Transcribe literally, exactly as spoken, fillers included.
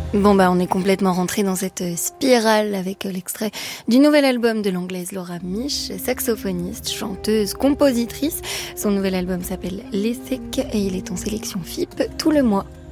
Bon bah on est complètement rentré dans cette spirale avec l'extrait du nouvel album de l'anglaise Laura Mich, saxophoniste, chanteuse, compositrice. Son nouvel album s'appelle Les Secs et il est en sélection F I P tout le mois.